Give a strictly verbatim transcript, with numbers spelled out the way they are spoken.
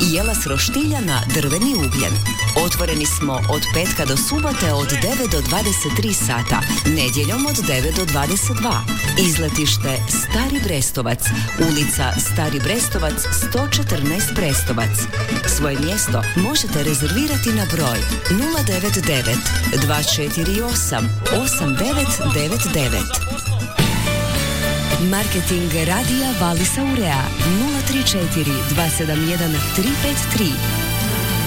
Jela s roštilja na drveni ugljen. Otvoreni smo od petka do subote od devet do dvadeset tri sata, nedjeljom od devet do dvadeset dva. Izletište Stari Brestovac, ulica Stari Brestovac sto četrnaest Brestovac. Svoje mjesto možete rezervirati na broj nula devet devet dva četiri osam osam devet devet devet. Marketing radija Valisa Urea nula tri četiri dva sedam jedan tri pet tri.